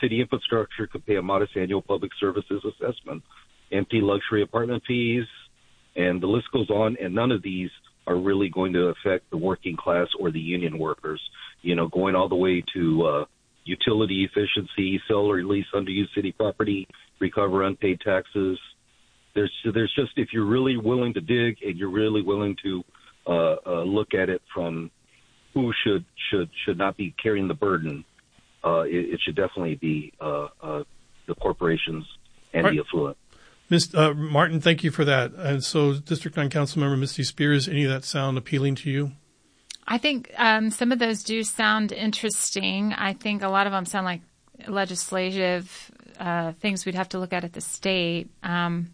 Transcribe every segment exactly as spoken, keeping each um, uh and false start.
city infrastructure could pay a modest annual public services assessment, empty luxury apartment fees, and the list goes on, and none of these are really going to affect the working class or the union workers, you know, going all the way to uh, utility efficiency, sell or lease underused city property, recover unpaid taxes. There's there's just, if you're really willing to dig and you're really willing to uh, uh, look at it from who should should should not be carrying the burden, uh, it, it should definitely be uh, uh, the corporations and right. the affluent. Miz Uh, Martin, thank you for that. And so, District nine Councilmember Misty Spears, any of that sound appealing to you? I think um, some of those do sound interesting. I think a lot of them sound like legislative uh, things we'd have to look at at the state. Um,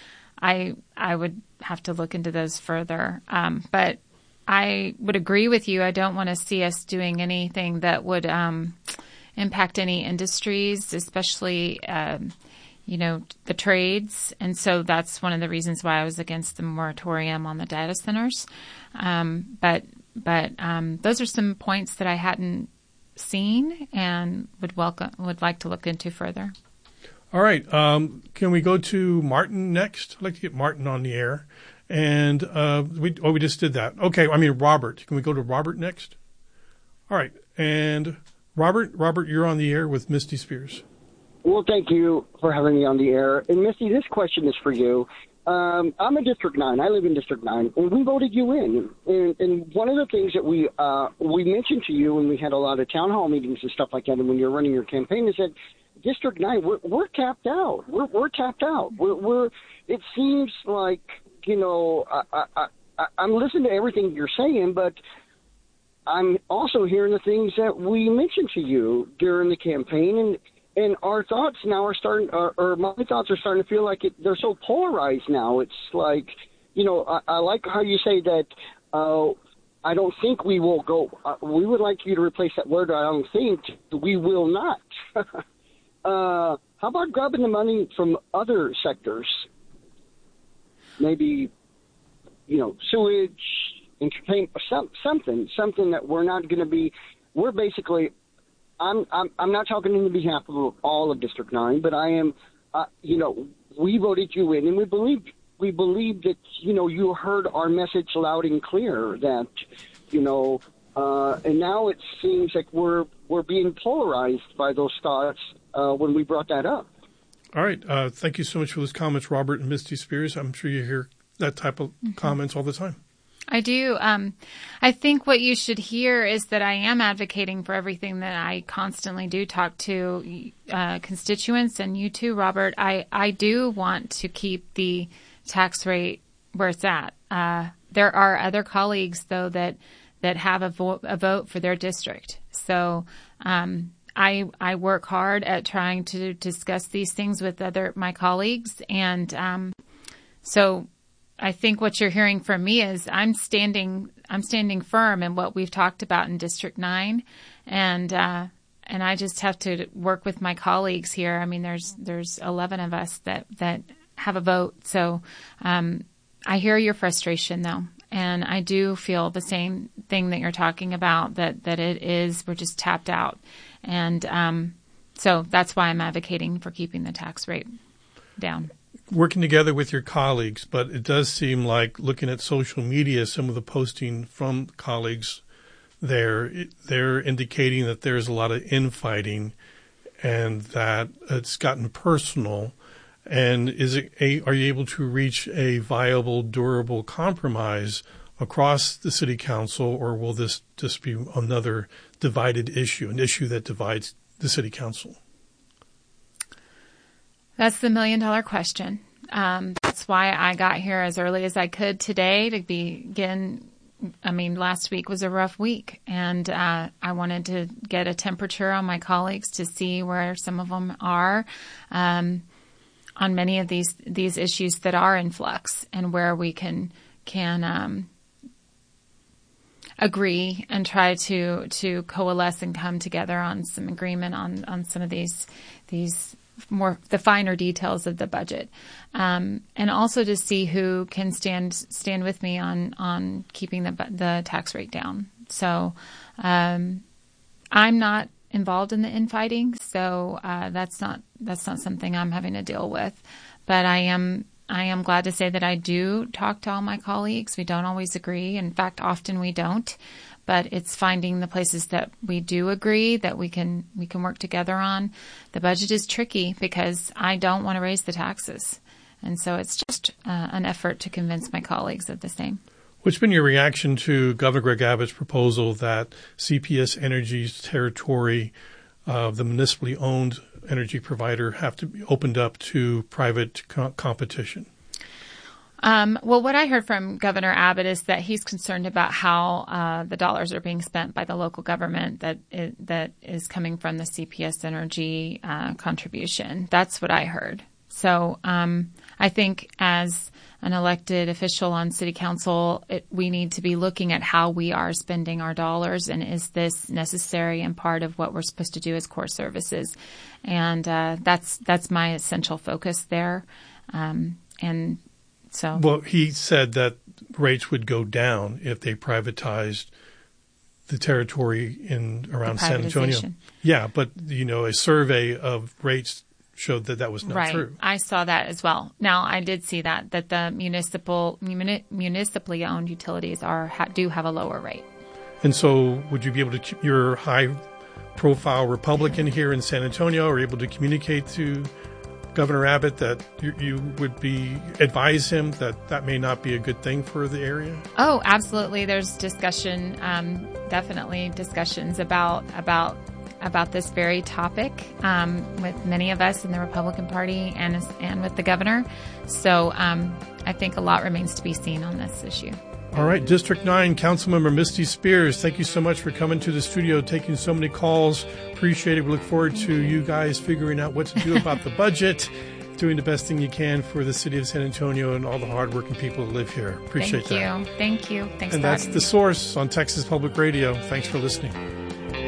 I I would have to look into those further. Um, but I would agree with you. I don't want to see us doing anything that would um, impact any industries, especially um, you know, the trades. And so that's one of the reasons why I was against the moratorium on the data centers. Um, but but um, those are some points that I hadn't seen and would welcome would like to look into further. All right. Um, can we go to Martin next? I'd like to get Martin on the air. And uh, we oh, we just did that. Okay. I mean, Robert. Can we go to Robert next? All right. And Robert, Robert, you're on the air with Misty Spears. Well, thank you for having me on the air. And, Misty, this question is for you. Um, I'm in District nine. I live in District nine, and we voted you in. And, and one of the things that we uh, we mentioned to you when we had a lot of town hall meetings and stuff like that, and when you're running your campaign, is that District nine, we're, we're tapped out. We're, we're tapped out. We're, we're. It seems like, you know, I, I, I, I'm listening to everything you're saying, but I'm also hearing the things that we mentioned to you during the campaign, and And our thoughts now are starting, or, or my thoughts are starting to feel like it, they're so polarized now. It's like, you know, I, I like how you say that uh, I don't think we will go. Uh, we would like you to replace that word, I don't think. We will not. uh, how about grabbing the money from other sectors? Maybe, you know, sewage, entertainment, some, something, something that we're not going to be, we're basically, I'm, I'm I'm not talking on behalf of all of District nine, but I am, uh, you know, we voted you in, and we believe we believe that, you know, you heard our message loud and clear that, you know, uh, and now it seems like we're we're being polarized by those thoughts uh, when we brought that up. All right. Uh, thank you so much for those comments, Robert and Misty Spears. I'm sure you hear that type of mm-hmm. comments all the time. I do. Um, I think what you should hear is that I am advocating for everything that I constantly do talk to uh, constituents, and you too, Robert. I, I do want to keep the tax rate where it's at. Uh, there are other colleagues, though, that that have a, vo- a vote for their district. So um, I I work hard at trying to discuss these things with other my colleagues, and um, so. I think what you're hearing from me is I'm standing, I'm standing firm in what we've talked about in District nine, and uh, and I just have to work with my colleagues here. I mean, there's there's eleven of us that that have a vote, so um, I hear your frustration though, and I do feel the same thing that you're talking about. That that it is we're just tapped out, and um, so that's why I'm advocating for keeping the tax rate down. Working together with your colleagues, but it does seem like looking at social media, some of the posting from colleagues there, they're indicating that there's a lot of infighting and that it's gotten personal. And is it a, are you able to reach a viable, durable compromise across the city council, or will this just be another divided issue, an issue that divides the city council? That's the million dollar question. Um, that's why I got here as early as I could today to begin. I mean, last week was a rough week, and uh, I wanted to get a temperature on my colleagues to see where some of them are um, on many of these these issues that are in flux, and where we can can um, agree and try to to coalesce and come together on some agreement on on some of these these. more the finer details of the budget, um, and also to see who can stand stand with me on on keeping the the tax rate down. So um, I'm not involved in the infighting, so uh, that's not that's not something I'm having to deal with. But I am I am glad to say that I do talk to all my colleagues. We don't always agree. In fact, often we don't. But it's finding the places that we do agree that we can we can work together on. The budget is tricky because I don't want to raise the taxes, and so it's just uh, an effort to convince my colleagues of the same. What's been your reaction to Governor Greg Abbott's proposal that C P S Energy's territory of the municipally owned energy provider have to be opened up to private co- competition? Um, well, what I heard from Governor Abbott is that he's concerned about how uh, the dollars are being spent by the local government that is, that is coming from the C P S Energy uh, contribution. That's what I heard. So um, I think as an elected official on city council, it, we need to be looking at how we are spending our dollars, and is this necessary and part of what we're supposed to do as core services? And uh, that's that's my essential focus there. Um, and So, well, he said that rates would go down if they privatized the territory in around San Antonio. Yeah, but you know, a survey of rates showed that that was not right. true. I saw that as well. Now, I did see that that the municipal muni- municipally owned utilities are ha, do have a lower rate. And so, would you be able to keep your high-profile Republican here in San Antonio, or able to communicate to Governor Abbott that you, you would be advise him that that may not be a good thing for the area? Oh, absolutely. There's discussion, um, definitely discussions about about about this very topic um, with many of us in the Republican Party and and with the governor. So um, I think a lot remains to be seen on this issue. All right, District nine, Councilmember Misty Spears, thank you so much for coming to the studio, taking so many calls. Appreciate it. We look forward to you guys figuring out what to do about the budget, doing the best thing you can for the city of San Antonio and all the hardworking people that live here. Appreciate Thank that. you. Thank you. Thanks and for that's having The me. Source on Texas Public Radio. Thanks for listening.